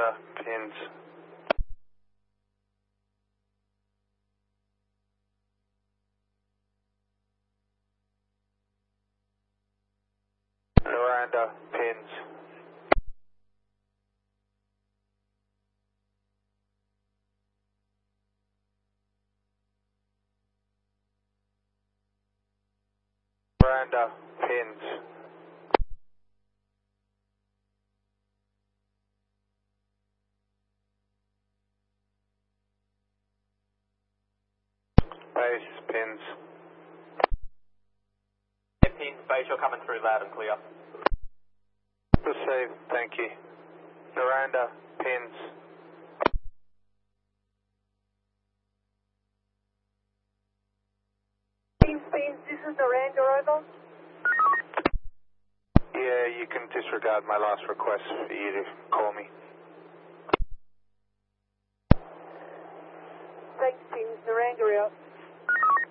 Miranda, pins. Miranda, pins. Miranda, pins. Base, pins. Pin spatial coming through loud and clear. Received, thank you. Miranda, pins. Pins, this is Miranda, over. Yeah, you can disregard my last request for you to call me. Thanks, Pins, Miranda out.